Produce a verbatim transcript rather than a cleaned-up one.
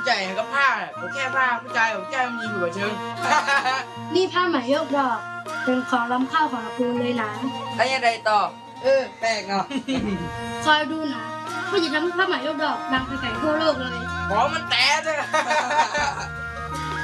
ผู้ชายกับผ้าผมแค่ผ้าผู้ชายผมแค่มีหัวเชิงนี่ผ้าไหมยกดอกเป็นของล้ำค่าของตระกูลเลยนะแล้วยังไงต่อเออแปลกเนาะคอยดูนะว่าจะทำให้ผ้าไหมยกดอกดังไปไกลทั่วโลกเลยของมันแตะเลย